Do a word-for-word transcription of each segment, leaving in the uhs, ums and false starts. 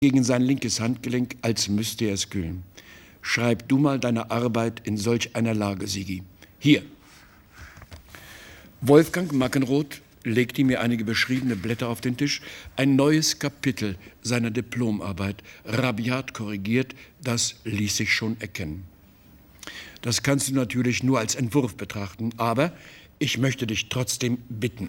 gegen sein linkes Handgelenk, als müsste er es kühlen. Schreib du mal deine Arbeit in solch einer Lage, Sigi. Hier. Wolfgang Mackenroth legte mir einige beschriebene Blätter auf den Tisch. Ein neues Kapitel seiner Diplomarbeit, rabiat korrigiert, das ließ sich schon erkennen. Das kannst du natürlich nur als Entwurf betrachten, aber ich möchte dich trotzdem bitten.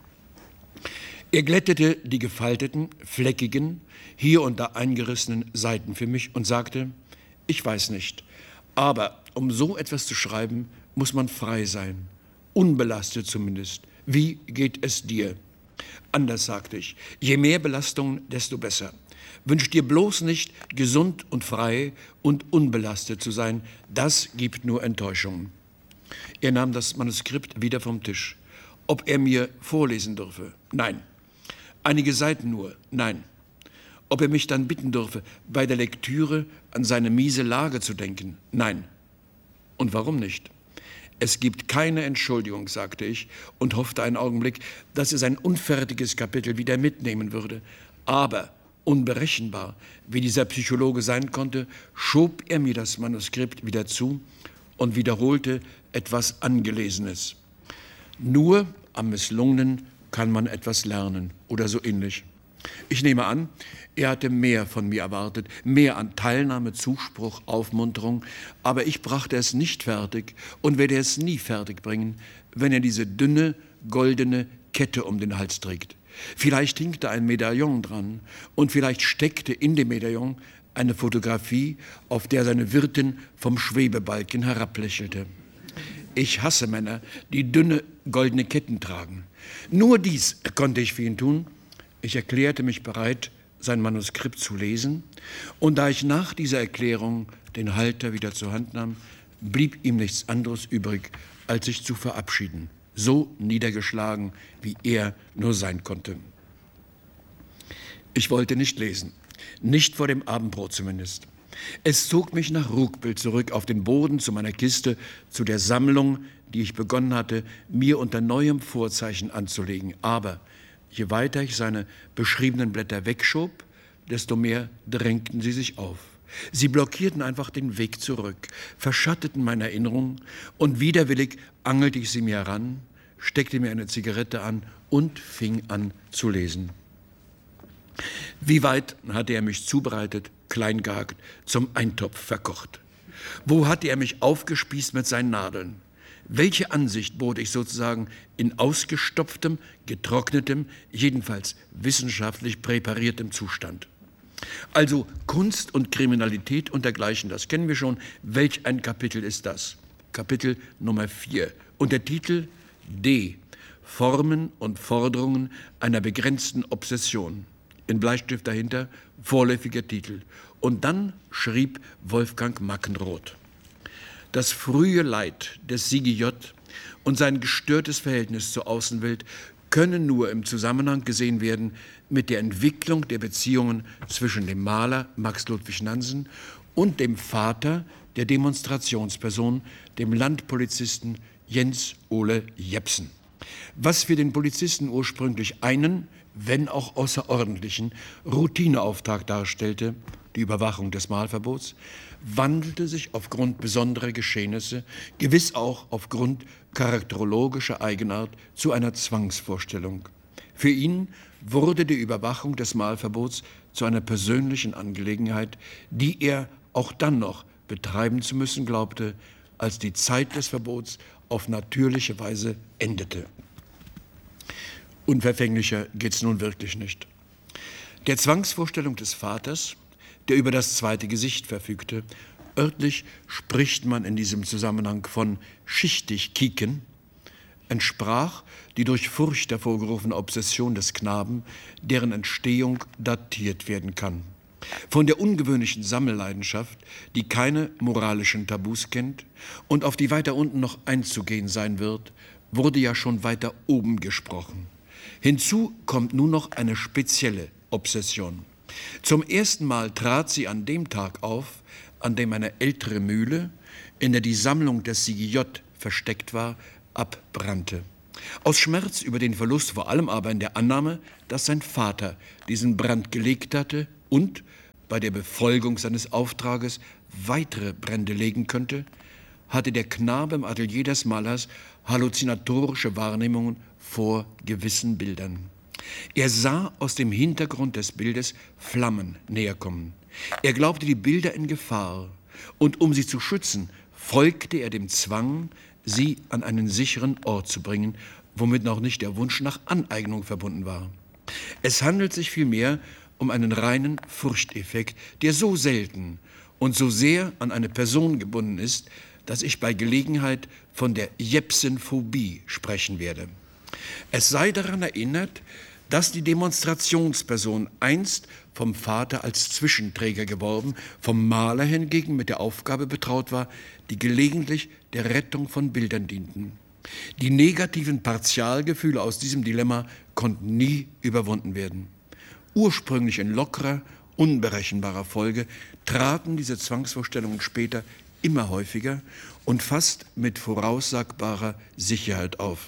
Er glättete die gefalteten, fleckigen, hier und da eingerissenen Seiten für mich und sagte, ich weiß nicht, aber um so etwas zu schreiben, muss man frei sein, unbelastet zumindest. Wie geht es dir? Anders sagte ich, je mehr Belastung, desto besser. Wünsch dir bloß nicht, gesund und frei und unbelastet zu sein, das gibt nur Enttäuschungen. Er nahm das Manuskript wieder vom Tisch. Ob er mir vorlesen dürfe? Nein. Einige Seiten nur? Nein. Ob er mich dann bitten dürfe, bei der Lektüre an seine miese Lage zu denken? Nein. Und warum nicht? Es gibt keine Entschuldigung, sagte ich und hoffte einen Augenblick, dass er sein unfertiges Kapitel wieder mitnehmen würde. Aber unberechenbar, wie dieser Psychologe sein konnte, schob er mir das Manuskript wieder zu und wiederholte etwas Angelesenes. Nur am Misslungenen kann man etwas lernen oder so ähnlich. Ich nehme an, er hatte mehr von mir erwartet, mehr an Teilnahme, Zuspruch, Aufmunterung, aber ich brachte es nicht fertig und werde es nie fertig bringen, wenn er diese dünne, goldene Kette um den Hals trägt. Vielleicht hing da ein Medaillon dran und vielleicht steckte in dem Medaillon eine Fotografie, auf der seine Wirtin vom Schwebebalken herablächelte. Ich hasse Männer, die dünne, goldene Ketten tragen. Nur dies konnte ich für ihn tun. Ich erklärte mich bereit, sein Manuskript zu lesen, und da ich nach dieser Erklärung den Halter wieder zur Hand nahm, blieb ihm nichts anderes übrig, als sich zu verabschieden, so niedergeschlagen, wie er nur sein konnte. Ich wollte nicht lesen, nicht vor dem Abendbrot zumindest. Es zog mich nach Ruckbild zurück auf den Boden zu meiner Kiste, zu der Sammlung, die ich begonnen hatte, mir unter neuem Vorzeichen anzulegen. Aber je weiter ich seine beschriebenen Blätter wegschob, desto mehr drängten sie sich auf. Sie blockierten einfach den Weg zurück, verschatteten meine Erinnerungen und widerwillig angelte ich sie mir heran, steckte mir eine Zigarette an und fing an zu lesen. Wie weit hatte er mich zubereitet, klein gehackt, zum Eintopf verkocht? Wo hatte er mich aufgespießt mit seinen Nadeln? Welche Ansicht bot ich sozusagen in ausgestopftem, getrocknetem, jedenfalls wissenschaftlich präpariertem Zustand? Also Kunst und Kriminalität und dergleichen, das kennen wir schon. Welch ein Kapitel ist das? Kapitel Nummer vier. Und der Titel D. Formen und Forderungen einer begrenzten Obsession. In Bleistift dahinter, vorläufiger Titel. Und dann schrieb Wolfgang Mackenroth: Das frühe Leid des Sigi J. und sein gestörtes Verhältnis zur Außenwelt können nur im Zusammenhang gesehen werden mit der Entwicklung der Beziehungen zwischen dem Maler Max Ludwig Nansen und dem Vater der Demonstrationsperson, dem Landpolizisten Jens Ole Jepsen. Was für den Polizisten ursprünglich einen, wenn auch außerordentlichen, Routineauftrag darstellte, die Überwachung des Malverbots, wandelte sich aufgrund besonderer Geschehnisse, gewiss auch aufgrund charakterologischer Eigenart, zu einer Zwangsvorstellung. Für ihn wurde die Überwachung des Malverbots zu einer persönlichen Angelegenheit, die er auch dann noch betreiben zu müssen glaubte, als die Zeit des Verbots auf natürliche Weise endete. Unverfänglicher geht's nun wirklich nicht. Der Zwangsvorstellung des Vaters, der über das zweite Gesicht verfügte, örtlich spricht man in diesem Zusammenhang von schichtig kicken, entsprach die durch Furcht hervorgerufene Obsession des Knaben, deren Entstehung datiert werden kann. Von der ungewöhnlichen Sammelleidenschaft, die keine moralischen Tabus kennt und auf die weiter unten noch einzugehen sein wird, wurde ja schon weiter oben gesprochen. Hinzu kommt nun noch eine spezielle Obsession. Zum ersten Mal trat sie an dem Tag auf, an dem eine ältere Mühle, in der die Sammlung des Sigi J. versteckt war, abbrannte. Aus Schmerz über den Verlust, vor allem aber in der Annahme, dass sein Vater diesen Brand gelegt hatte und, bei der Befolgung seines Auftrages weitere Brände legen könnte, hatte der Knabe im Atelier des Malers halluzinatorische Wahrnehmungen vor gewissen Bildern. Er sah aus dem Hintergrund des Bildes Flammen näherkommen. Er glaubte die Bilder in Gefahr, und um sie zu schützen, folgte er dem Zwang, sie an einen sicheren Ort zu bringen, womit noch nicht der Wunsch nach Aneignung verbunden war. Es handelt sich vielmehr um einen reinen Furchteffekt, der so selten und so sehr an eine Person gebunden ist, dass ich bei Gelegenheit von der Jepsenphobie sprechen werde. Es sei daran erinnert, dass die Demonstrationsperson einst vom Vater als Zwischenträger geworben, vom Maler hingegen mit der Aufgabe betraut war, die gelegentlich der Rettung von Bildern dienten. Die negativen Partialgefühle aus diesem Dilemma konnten nie überwunden werden. Ursprünglich in lockerer, unberechenbarer Folge traten diese Zwangsvorstellungen später immer häufiger und fast mit voraussagbarer Sicherheit auf.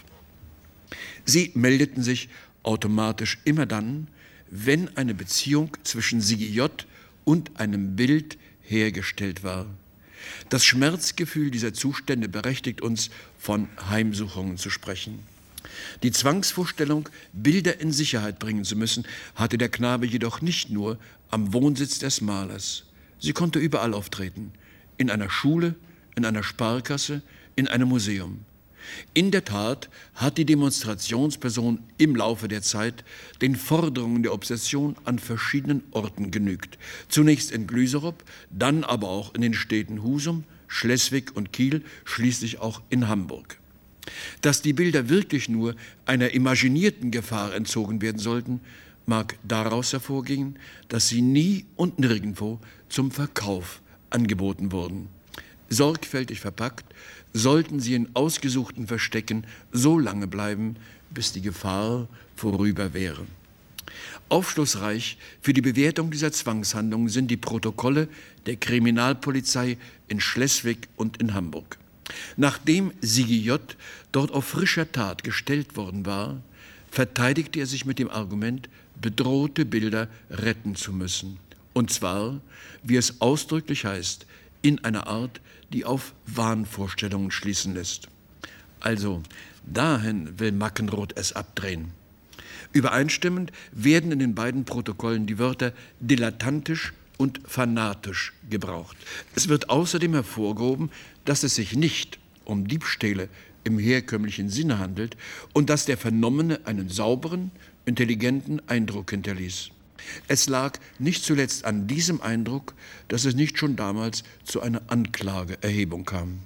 Sie meldeten sich automatisch immer dann, wenn eine Beziehung zwischen Sigi J. und einem Bild hergestellt war. Das Schmerzgefühl dieser Zustände berechtigt uns, von Heimsuchungen zu sprechen. Die Zwangsvorstellung, Bilder in Sicherheit bringen zu müssen, hatte der Knabe jedoch nicht nur am Wohnsitz des Malers. Sie konnte überall auftreten, in einer Schule, in einer Sparkasse, in einem Museum. In der Tat hat die Demonstrationsperson im Laufe der Zeit den Forderungen der Obsession an verschiedenen Orten genügt. Zunächst in Glüserup, dann aber auch in den Städten Husum, Schleswig und Kiel, schließlich auch in Hamburg. Dass die Bilder wirklich nur einer imaginierten Gefahr entzogen werden sollten, mag daraus hervorgehen, dass sie nie und nirgendwo zum Verkauf angeboten wurden. Sorgfältig verpackt sollten sie in ausgesuchten Verstecken so lange bleiben, bis die Gefahr vorüber wäre. Aufschlussreich für die Bewertung dieser Zwangshandlungen sind die Protokolle der Kriminalpolizei in Schleswig und in Hamburg. Nachdem Sigi J. dort auf frischer Tat gestellt worden war, verteidigte er sich mit dem Argument, bedrohte Bilder retten zu müssen. Und zwar, wie es ausdrücklich heißt, in einer Art, die auf Wahnvorstellungen schließen lässt. Also, dahin will Mackenroth es abdrehen. Übereinstimmend werden in den beiden Protokollen die Wörter dilettantisch und fanatisch gebraucht. Es wird außerdem hervorgehoben, dass es sich nicht um Diebstähle im herkömmlichen Sinne handelt und dass der Vernommene einen sauberen, intelligenten Eindruck hinterließ. Es lag nicht zuletzt an diesem Eindruck, dass es nicht schon damals zu einer Anklageerhebung kam.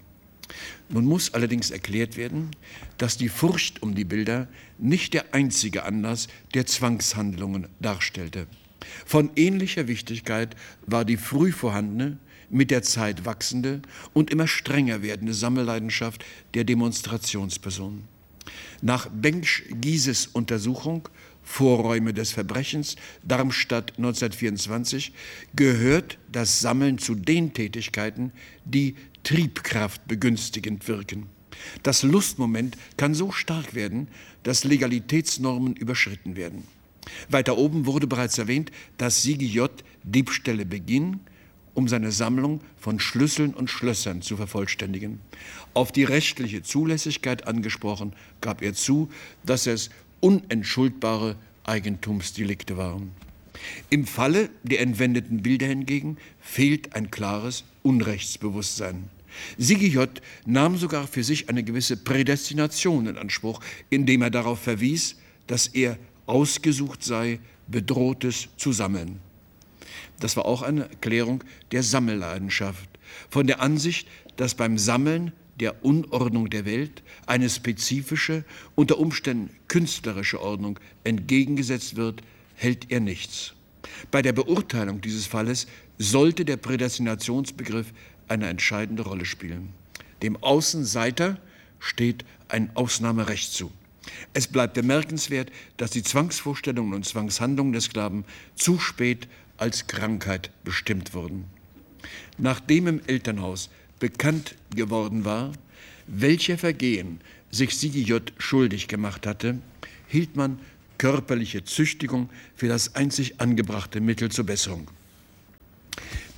Nun muss allerdings erklärt werden, dass die Furcht um die Bilder nicht der einzige Anlass der Zwangshandlungen darstellte. Von ähnlicher Wichtigkeit war die früh vorhandene, mit der Zeit wachsende und immer strenger werdende Sammelleidenschaft der Demonstrationsperson. Nach Bengsch-Gieses Untersuchung Vorräume des Verbrechens, Darmstadt neunzehnhundertvierundzwanzig, gehört das Sammeln zu den Tätigkeiten, die Triebkraft begünstigend wirken. Das Lustmoment kann so stark werden, dass Legalitätsnormen überschritten werden. Weiter oben wurde bereits erwähnt, dass Sigi J. Diebstähle beging, um seine Sammlung von Schlüsseln und Schlössern zu vervollständigen. Auf die rechtliche Zulässigkeit angesprochen, gab er zu, dass es unentschuldbare Eigentumsdelikte waren. Im Falle der entwendeten Bilder hingegen fehlt ein klares Unrechtsbewusstsein. Sigi J. nahm sogar für sich eine gewisse Prädestination in Anspruch, indem er darauf verwies, dass er ausgesucht sei, Bedrohtes zu sammeln. Das war auch eine Erklärung der Sammelleidenschaft, von der Ansicht, dass beim Sammeln der Unordnung der Welt eine spezifische, unter Umständen künstlerische Ordnung entgegengesetzt wird, hält er nichts. Bei der Beurteilung dieses Falles sollte der Prädestinationsbegriff eine entscheidende Rolle spielen. Dem Außenseiter steht ein Ausnahmerecht zu. Es bleibt bemerkenswert, dass die Zwangsvorstellungen und Zwangshandlungen des Knaben zu spät als Krankheit bestimmt wurden. Nachdem im Elternhaus bekannt geworden war, welcher Vergehen sich Sigi J. schuldig gemacht hatte, hielt man körperliche Züchtigung für das einzig angebrachte Mittel zur Besserung.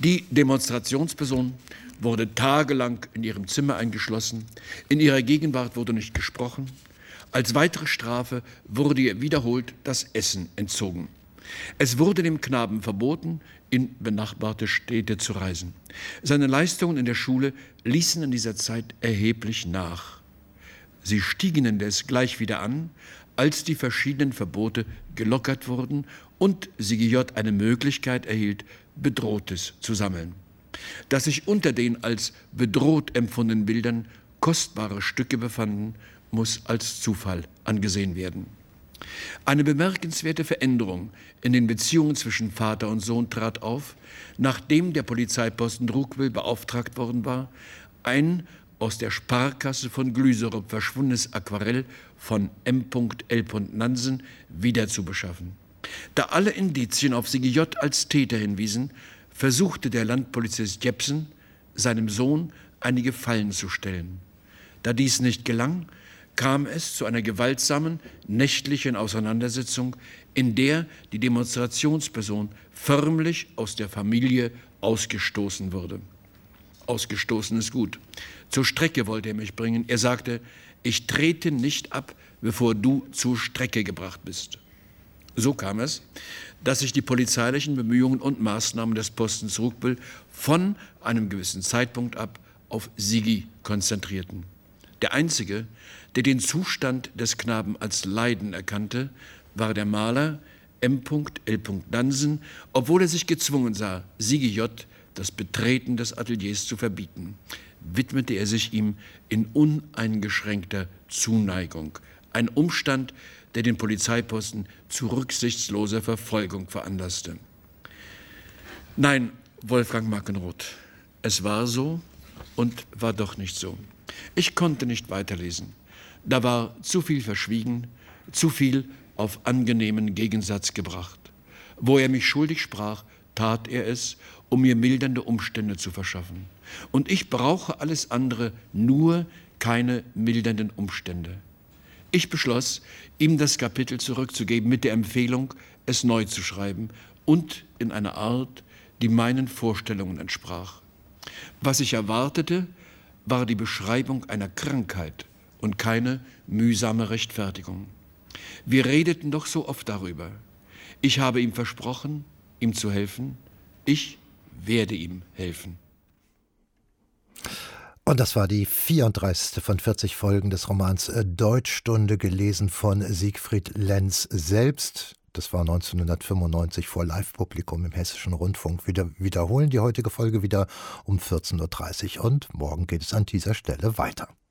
Die Demonstrationsperson wurde tagelang in ihrem Zimmer eingeschlossen. In ihrer Gegenwart wurde nicht gesprochen. Als weitere Strafe wurde ihr wiederholt das Essen entzogen. Es wurde dem Knaben verboten, in benachbarte Städte zu reisen. Seine Leistungen in der Schule ließen in dieser Zeit erheblich nach. Sie stiegen indes gleich wieder an, als die verschiedenen Verbote gelockert wurden und Sigi J. eine Möglichkeit erhielt, Bedrohtes zu sammeln. Dass sich unter den als bedroht empfundenen Bildern kostbare Stücke befanden, muss als Zufall angesehen werden. Eine bemerkenswerte Veränderung in den Beziehungen zwischen Vater und Sohn trat auf, nachdem der Polizeiposten Drugwil beauftragt worden war, ein aus der Sparkasse von Glüserup verschwundenes Aquarell von M L Nansen wiederzubeschaffen. Da alle Indizien auf Sigi J. als Täter hinwiesen, versuchte der Landpolizist Jepsen, seinem Sohn einige Fallen zu stellen. Da dies nicht gelang, kam es zu einer gewaltsamen, nächtlichen Auseinandersetzung, in der die Demonstrationsperson förmlich aus der Familie ausgestoßen wurde. Ausgestoßen ist gut. Zur Strecke wollte er mich bringen. Er sagte, ich trete nicht ab, bevor du zur Strecke gebracht bist. So kam es, dass sich die polizeilichen Bemühungen und Maßnahmen des Postens Drugwil von einem gewissen Zeitpunkt ab auf Sigi konzentrierten. Der Einzige, der den Zustand des Knaben als Leiden erkannte, war der Maler M L Nansen, obwohl er sich gezwungen sah, Sigi J. das Betreten des Ateliers zu verbieten, widmete er sich ihm in uneingeschränkter Zuneigung. Ein Umstand, der den Polizeiposten zu rücksichtsloser Verfolgung veranlasste. Nein, Wolfgang Mackenroth, es war so und war doch nicht so. Ich konnte nicht weiterlesen. Da war zu viel verschwiegen, zu viel auf angenehmen Gegensatz gebracht. Wo er mich schuldig sprach, tat er es, um mir mildernde Umstände zu verschaffen. Und ich brauche alles andere, nur keine mildernden Umstände. Ich beschloss, ihm das Kapitel zurückzugeben mit der Empfehlung, es neu zu schreiben und in einer Art, die meinen Vorstellungen entsprach. Was ich erwartete, war die Beschreibung einer Krankheit und keine mühsame Rechtfertigung. Wir redeten doch so oft darüber. Ich habe ihm versprochen, ihm zu helfen. Ich werde ihm helfen. Und das war die vierunddreißigste von vierzig Folgen des Romans Deutschstunde, gelesen von Siegfried Lenz selbst. Das war neunzehnhundertfünfundneunzig vor Live-Publikum im Hessischen Rundfunk. Wir wiederholen die heutige Folge wieder um vierzehn Uhr dreißig und morgen geht es an dieser Stelle weiter.